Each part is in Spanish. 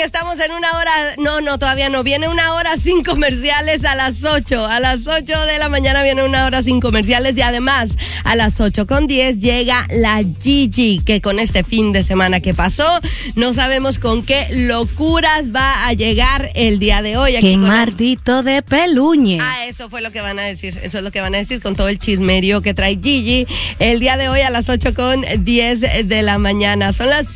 estamos en una hora, no, todavía no, viene una hora sin comerciales a las 8 de la mañana viene una hora sin comerciales y además a las 8:10 llega la Gigi, que con este fin de semana que pasó, no sabemos con qué locuras va a llegar el día de hoy. ¡Qué mardito de peluñe! Eso fue lo que van a decir, eso es lo que van a decir con todo el chismerío que trae Gigi el día de hoy a las 8:10 de la mañana. Son las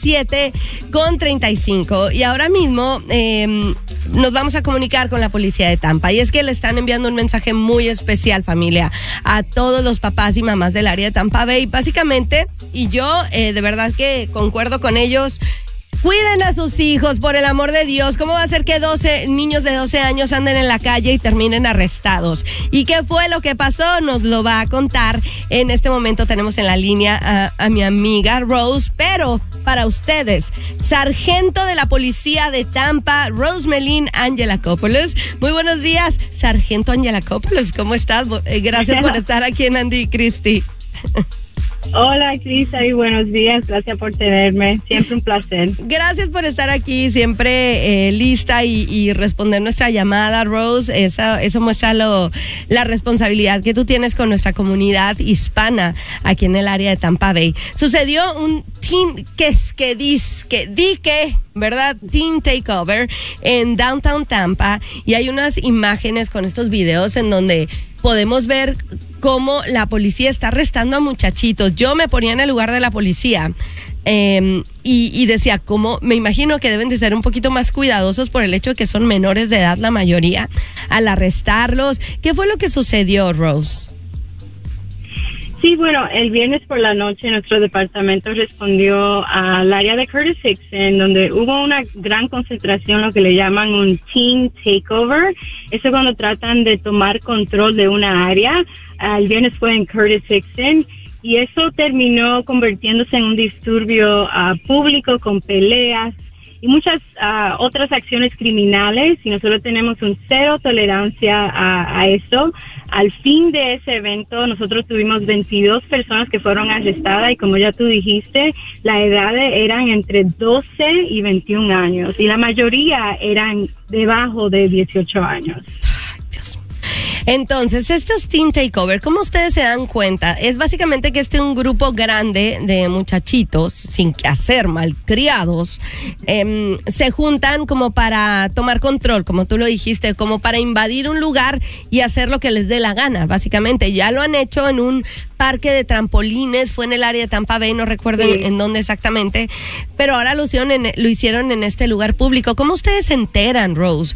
7:35 y ahora mismo nos vamos a comunicar con la policía de Tampa y es que le están enviando un mensaje muy especial, familia, a todos los papás y mamás del área de Tampa Bay, básicamente, y yo de verdad que concuerdo con ellos. Cuiden a sus hijos, por el amor de Dios. ¿Cómo va a ser que 12 niños de 12 años anden en la calle y terminen arrestados? ¿Y qué fue lo que pasó? Nos lo va a contar. En este momento tenemos en la línea a mi amiga Rose, pero para ustedes, sargento de la policía de Tampa, Rosemelin Angelakopoulos. Muy buenos días, sargento Angelakopoulos. ¿Cómo estás? Gracias por estar aquí en Andy y Christy. Hola, Crista, y buenos días. Gracias por tenerme. Siempre un placer. Gracias por estar aquí, siempre lista y responder nuestra llamada, Rose. Eso muestra la responsabilidad que tú tienes con nuestra comunidad hispana aquí en el área de Tampa Bay. Sucedió un ¿verdad? Teen Takeover en Downtown Tampa y hay unas imágenes con estos videos en donde podemos ver cómo la policía está arrestando a muchachitos. Yo me ponía en el lugar de la policía y decía, ¿cómo? Me imagino que deben de ser un poquito más cuidadosos por el hecho de que son menores de edad la mayoría al arrestarlos. ¿Qué fue lo que sucedió, Rose? Sí, bueno, el viernes por la noche nuestro departamento respondió al área de Curtis Hickson, donde hubo una gran concentración, lo que le llaman un teen takeover. Eso cuando tratan de tomar control de una área. El viernes fue en Curtis Hickson y eso terminó convirtiéndose en un disturbio público con peleas y muchas otras acciones criminales, y nosotros tenemos un cero tolerancia a eso. Al fin de ese evento, nosotros tuvimos 22 personas que fueron arrestadas y como ya tú dijiste, la edad eran entre 12 y 21 años y la mayoría eran debajo de 18 años. Entonces, estos Teen Takeover, ¿cómo ustedes se dan cuenta? Es básicamente que un grupo grande de muchachitos, sin que hacer malcriados, se juntan como para tomar control, como tú lo dijiste, como para invadir un lugar y hacer lo que les dé la gana, básicamente. Ya lo han hecho en un parque de trampolines, fue en el área de Tampa Bay, no recuerdo en dónde exactamente, pero ahora lo hicieron en este lugar público. ¿Cómo ustedes se enteran, Rose?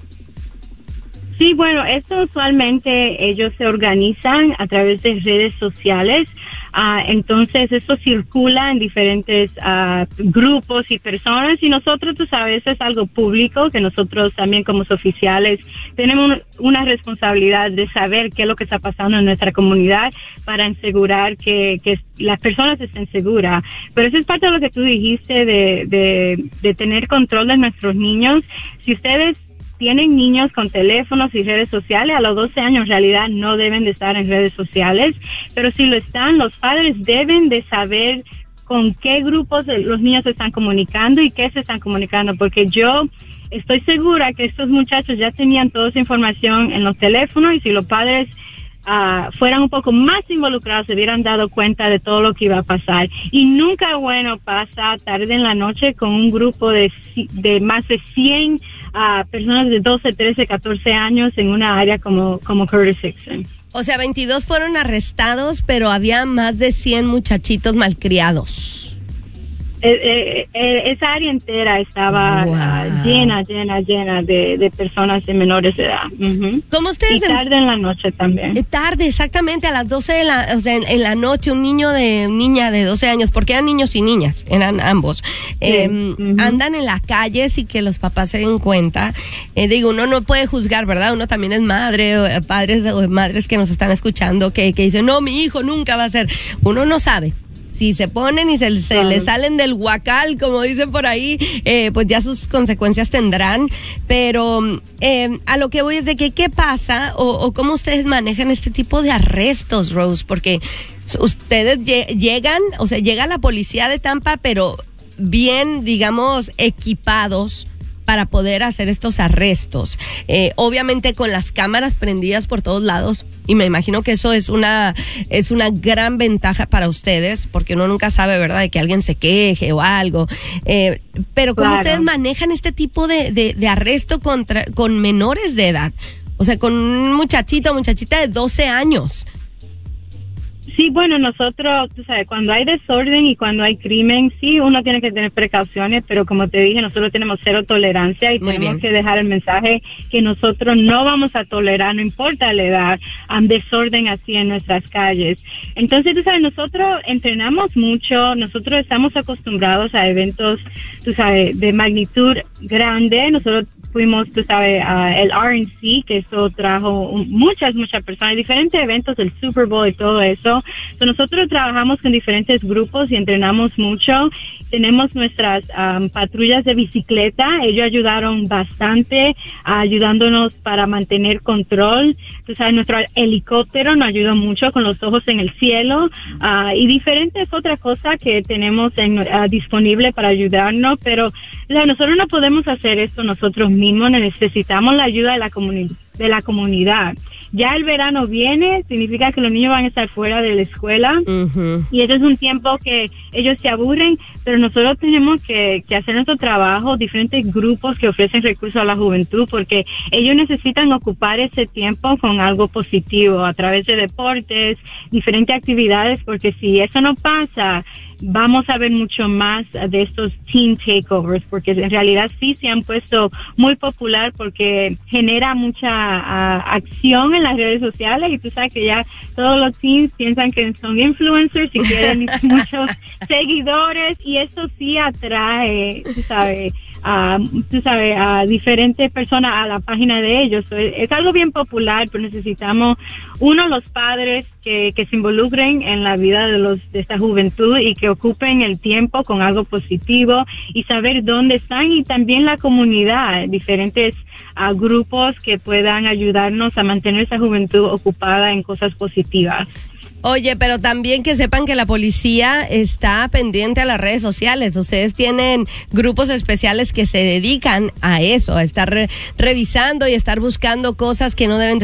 Sí, bueno, esto usualmente ellos se organizan a través de redes sociales, entonces esto circula en diferentes grupos y personas y nosotros, tú sabes, es algo público que nosotros también como oficiales tenemos una responsabilidad de saber qué es lo que está pasando en nuestra comunidad para asegurar que las personas estén seguras. Pero eso es parte de lo que tú dijiste de tener control de nuestros niños. Si ustedes tienen niños con teléfonos y redes sociales, a los 12 años en realidad no deben de estar en redes sociales, pero si lo están, los padres deben de saber con qué grupos los niños se están comunicando y qué se están comunicando, porque yo estoy segura que estos muchachos ya tenían toda esa información en los teléfonos y si los padres fueran un poco más involucrados, se hubieran dado cuenta de todo lo que iba a pasar. Y nunca bueno pasa tarde en la noche con un grupo de más de 100 personas de 12, 13, 14 años en una área como Curtis Hickson. O sea, 22 fueron arrestados, pero había más de 100 muchachitos malcriados. Esa área entera estaba llena de personas de menores de edad. Uh-huh. ¿Cómo ustedes? Y tarde en la noche también. Tarde, exactamente, a las 12 en la noche, un niña de 12 años, porque eran niños y niñas, eran ambos, andan en las calles y que los papás se den cuenta. Digo, uno no puede juzgar, ¿verdad? Uno también es madre, o padres o madres que nos están escuchando, que dicen, no, mi hijo nunca va a ser. Uno no sabe. Si se ponen y se les salen del huacal, como dicen por ahí, pues ya sus consecuencias tendrán. Pero a lo que voy es de que qué pasa o cómo ustedes manejan este tipo de arrestos, Rose, porque ustedes llegan, o sea, llega la policía de Tampa, pero bien, digamos, equipados para poder hacer estos arrestos. Obviamente con las cámaras prendidas por todos lados, y me imagino que eso es una gran ventaja para ustedes, porque uno nunca sabe, ¿verdad?, de que alguien se queje o algo. Pero ¿cómo ustedes manejan este tipo de arresto con menores de edad? O sea, con un muchachita de 12 años. Sí, bueno, nosotros, tú sabes, cuando hay desorden y cuando hay crimen, sí, uno tiene que tener precauciones, pero como te dije, nosotros tenemos cero tolerancia y tenemos que dejar el mensaje que nosotros no vamos a tolerar, no importa la edad, desorden así en nuestras calles. Entonces, tú sabes, nosotros entrenamos mucho, nosotros estamos acostumbrados a eventos, tú sabes, de magnitud grande. Nosotros fuimos, tú sabes, el RNC, que eso trajo muchas personas, diferentes eventos, el Super Bowl y todo eso. So, nosotros trabajamos con diferentes grupos y entrenamos mucho. Tenemos nuestras patrullas de bicicleta. Ellos ayudaron bastante, ayudándonos para mantener control. Tú sabes, nuestro helicóptero nos ayudó mucho con los ojos en el cielo, y diferentes otras cosas que tenemos disponible para ayudarnos, pero nosotros no podemos hacer esto nosotros mismos, necesitamos la ayuda de la comunidad. Ya el verano viene, significa que los niños van a estar fuera de la escuela, y ese es un tiempo que ellos se aburren, pero nosotros tenemos que hacer nuestro trabajo, diferentes grupos que ofrecen recursos a la juventud, porque ellos necesitan ocupar ese tiempo con algo positivo, a través de deportes, diferentes actividades, porque si eso no pasa, vamos a ver mucho más de estos teen takeovers, porque en realidad sí se han puesto muy popular porque genera mucha acción en las redes sociales, y tú sabes que ya todos los teens piensan que son influencers y quieren muchos seguidores, y eso sí atrae, tú sabes, a diferentes personas a la página de ellos. Es algo bien popular, pero necesitamos los padres que se involucren en la vida de esta juventud y que ocupen el tiempo con algo positivo y saber dónde están, y también la comunidad, diferentes grupos que puedan ayudarnos a mantener esa juventud ocupada en cosas positivas. Oye, pero también que sepan que la policía está pendiente a las redes sociales. Ustedes tienen grupos especiales que se dedican a eso, a estar revisando y estar buscando cosas que no deben